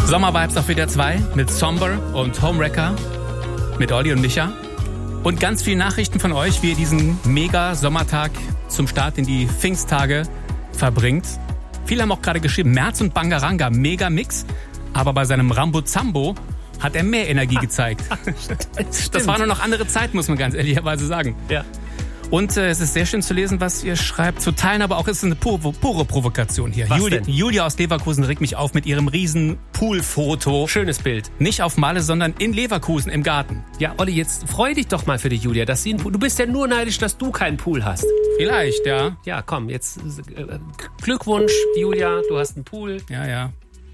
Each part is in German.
Sommervibes auf WDR 2 mit Somber und Homewrecker, mit Olli und Micha. Und ganz viele Nachrichten von euch, wie ihr diesen mega Sommertag zum Start in die Pfingsttage verbringt. Viele haben auch gerade geschrieben, Merz und Bangaranga, mega Mix. Aber bei seinem Rambozambo hat er mehr Energie gezeigt. Das waren noch andere Zeiten, muss man ganz ehrlicherweise sagen. Ja. Und es ist sehr schön zu lesen, was ihr schreibt, zu teilen, aber auch es ist eine pure Provokation hier. Was denn? Julia aus Leverkusen regt mich auf mit ihrem riesen Poolfoto. Schönes Bild. Nicht auf Malle, sondern in Leverkusen im Garten. Ja, Olli, jetzt freu dich doch mal für die Julia, dass sie einen Pool. Du bist ja nur neidisch, dass du keinen Pool hast. Vielleicht, ja. Ja, komm, jetzt Glückwunsch, Julia, du hast einen Pool. Ja.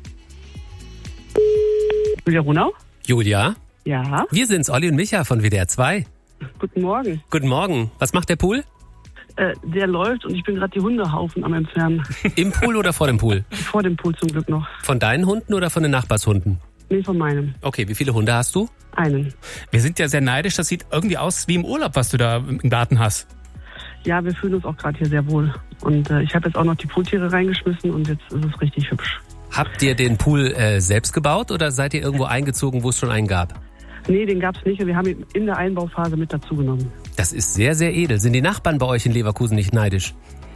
Julia Runau? Julia, Ja, wir sind's, Olli und Micha von WDR 2. guten Morgen. Guten Morgen. Was macht der Pool? Der läuft und ich bin gerade die Hundehaufen am Entfernen. Im Pool oder vor dem Pool? Vor dem Pool zum Glück noch. Von deinen Hunden oder von den Nachbarshunden? Nee, von meinem. Okay, wie viele Hunde hast du? Einen. Wir sind ja sehr neidisch. Das sieht irgendwie aus wie im Urlaub, was du da im Garten hast. Ja, wir fühlen uns auch gerade hier sehr wohl. Und ich habe jetzt auch noch die Pooltiere reingeschmissen und jetzt ist es richtig hübsch. Habt ihr den Pool selbst gebaut oder seid ihr irgendwo eingezogen, wo es schon einen gab? Nee, den gab's nicht und wir haben ihn in der Einbauphase mit dazugenommen. Das ist sehr, sehr edel. Sind die Nachbarn bei euch in Leverkusen nicht neidisch?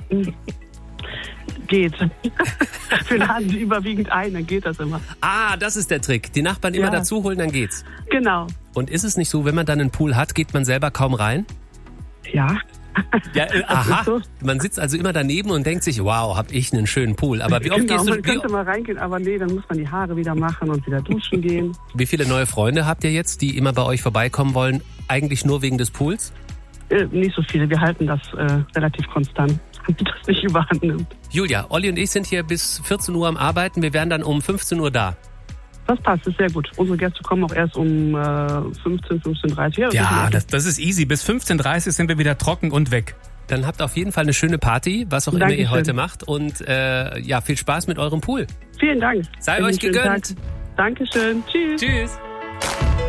Geht. Wir laden sie überwiegend ein, dann geht das immer. Ah, das ist der Trick. Die Nachbarn immer Ja. dazu holen, dann geht's. Genau. Und ist es nicht so, wenn man dann einen Pool hat, geht man selber kaum rein? Ja. Ja, aha. ist so. Man sitzt also immer daneben und denkt sich, wow, hab ich einen schönen Pool. Aber wie oft Genau, gehst du, man könnte mal reingehen, aber nee, dann muss man die Haare wieder machen und wieder duschen gehen. wie viele neue Freunde habt ihr jetzt, die immer bei euch vorbeikommen wollen? Eigentlich nur wegen des Pools? Nicht so viele, wir halten das relativ konstant, damit das nicht überhand nimmt. Julia, Olli und ich sind hier bis 14 Uhr am Arbeiten. Wir wären dann um 15 Uhr da. Das passt, ist sehr gut. Unsere Gäste kommen auch erst um 15:30 Uhr. Ja, das ist easy. Bis 15:30 Uhr sind wir wieder trocken und weg. Dann habt auf jeden Fall eine schöne Party, was auch immer ihr Dankeschön. heute macht. Und ja, viel Spaß mit eurem Pool. Vielen Dank. Sei Einen euch schönen gegönnt. Tag. Dankeschön. Tschüss. Tschüss.